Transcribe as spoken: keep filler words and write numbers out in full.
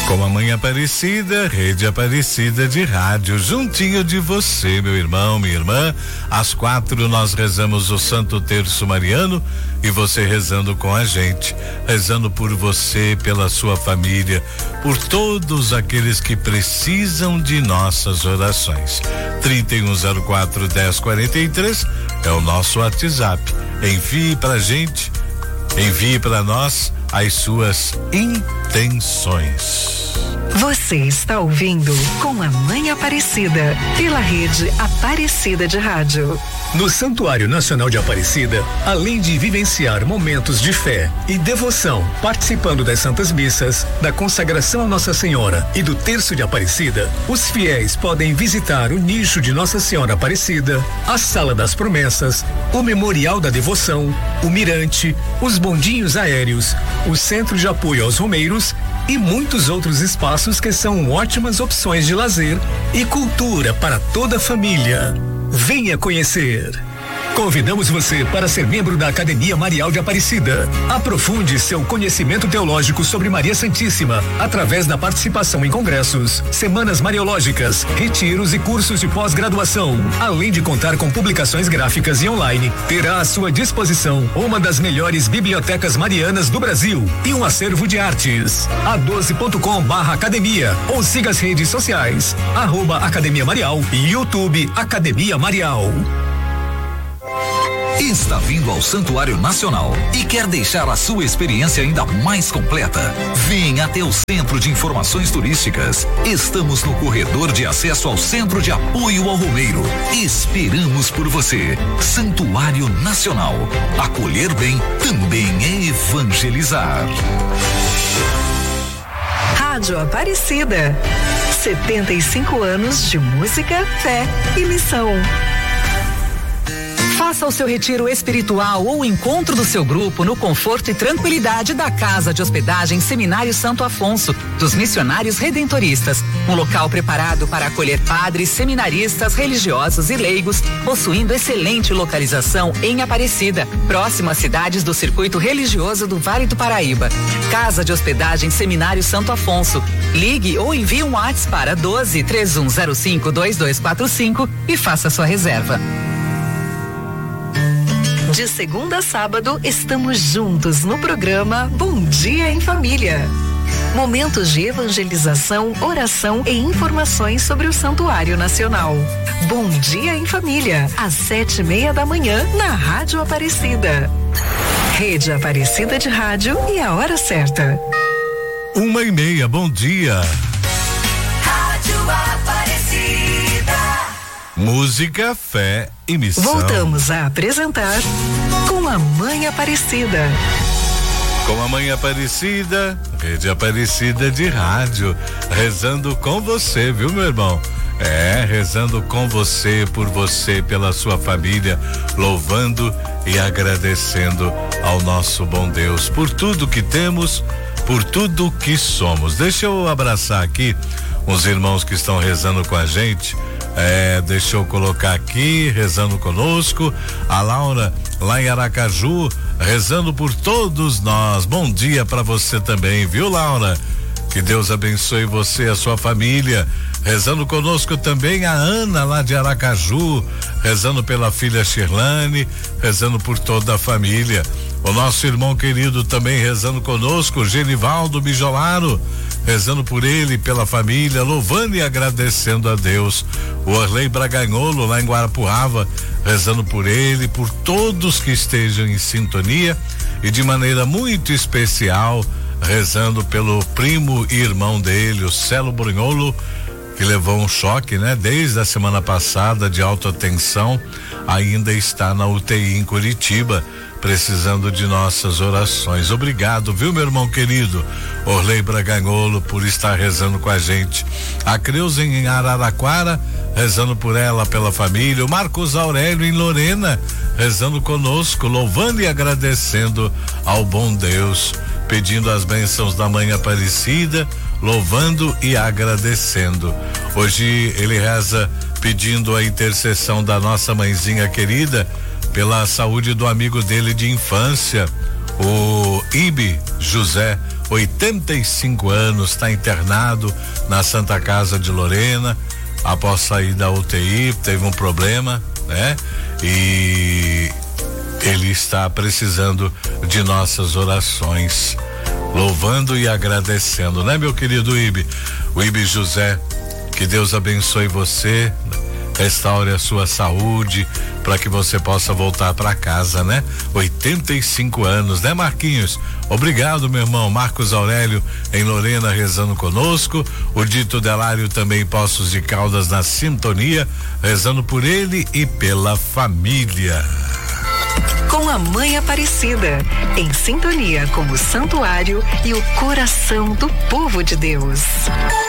Com a Mãe Aparecida, Rede Aparecida de Rádio, juntinho de você, meu irmão, minha irmã. Às quatro nós rezamos o Santo Terço Mariano e você rezando com a gente, rezando por você, pela sua família, por todos aqueles que precisam de nossas orações. trinta e um zero quatro, dez quarenta e três é o nosso WhatsApp. Envie pra gente, envie pra nós as suas intenções. Você está ouvindo Com a Mãe Aparecida, pela Rede Aparecida de Rádio. No Santuário Nacional de Aparecida, além de vivenciar momentos de fé e devoção, participando das Santas Missas, da consagração a Nossa Senhora e do Terço de Aparecida, os fiéis podem visitar o nicho de Nossa Senhora Aparecida, a Sala das Promessas, o Memorial da Devoção, o Mirante, os bondinhos aéreos, o Centro de Apoio aos Romeiros e muitos outros espaços que são ótimas opções de lazer e cultura para toda a família. Venha conhecer. Convidamos você para ser membro da Academia Marial de Aparecida. Aprofunde seu conhecimento teológico sobre Maria Santíssima através da participação em congressos, semanas mariológicas, retiros e cursos de pós-graduação. Além de contar com publicações gráficas e online, terá à sua disposição uma das melhores bibliotecas marianas do Brasil e um acervo de artes. a doze ponto com barra academia ou siga as redes sociais, arroba Academia Marial e YouTube Academia Marial. Está vindo ao Santuário Nacional e quer deixar a sua experiência ainda mais completa? Venha até o Centro de Informações Turísticas. Estamos no corredor de acesso ao Centro de Apoio ao Romeiro. Esperamos por você. Santuário Nacional. Acolher bem também é evangelizar. Rádio Aparecida. setenta e cinco anos de música, fé e missão. Faça o seu retiro espiritual ou encontro do seu grupo no conforto e tranquilidade da Casa de Hospedagem Seminário Santo Afonso, dos Missionários Redentoristas. Um local preparado para acolher padres, seminaristas, religiosos e leigos, possuindo excelente localização em Aparecida, próximo às cidades do circuito religioso do Vale do Paraíba. Casa de Hospedagem Seminário Santo Afonso. Ligue ou envie um WhatsApp para doze, três um zero cinco, dois dois quatro cinco e faça sua reserva. De segunda a sábado, estamos juntos no programa Bom Dia em Família. Momentos de evangelização, oração e informações sobre o Santuário Nacional. Bom Dia em Família, às sete e meia da manhã, na Rádio Aparecida. Rede Aparecida de Rádio e a hora certa. Uma e meia, bom dia. Rádio Aparecida. Música, fé e missão. Voltamos a apresentar Com a Mãe Aparecida. Com a Mãe Aparecida, Rede Aparecida de Rádio, rezando com você, viu, meu irmão? É, rezando com você, por você, pela sua família, louvando e agradecendo ao nosso bom Deus por tudo que temos, por tudo que somos. Deixa eu abraçar aqui uns irmãos que estão rezando com a gente. É, deixa eu colocar aqui, rezando conosco, a Laura lá em Aracaju, rezando por todos nós. Bom dia para você também, viu, Laura? Que Deus abençoe você e a sua família. Rezando conosco também a Ana lá de Aracaju, rezando pela filha Shirlane, rezando por toda a família. O nosso irmão querido também rezando conosco, Genivaldo Bijolaro, rezando por ele, pela família, louvando e agradecendo a Deus. O Arley Braganholo lá em Guarapuava, rezando por ele, por todos que estejam em sintonia e de maneira muito especial, rezando pelo primo e irmão dele, o Celo Brunholo, que levou um choque, né? Desde a semana passada de alta tensão, ainda está na U T I em Curitiba, precisando de nossas orações. Obrigado, viu, meu irmão querido Orley Braganholo, por estar rezando com a gente. A Creuza em Araraquara, rezando por ela, pela família. O Marcos Aurélio em Lorena, rezando conosco, louvando e agradecendo ao bom Deus, pedindo as bênçãos da Mãe Aparecida, louvando e agradecendo. Hoje ele reza pedindo a intercessão da nossa mãezinha querida pela saúde do amigo dele de infância, o Ibe José oitenta e cinco anos, está internado na Santa Casa de Lorena, após sair da U T I, teve um problema, né? E ele está precisando de nossas orações, louvando e agradecendo, né, meu querido Ibe? O Ibe José, que Deus abençoe você, restaure a sua saúde, para que você possa voltar para casa, né? oitenta e cinco anos, né, Marquinhos? Obrigado, meu irmão. Marcos Aurélio em Lorena rezando conosco, o Dito Delário também em Poços de Caldas na sintonia, rezando por ele e pela família. Com a Mãe Aparecida, em sintonia com o santuário e o coração do povo de Deus.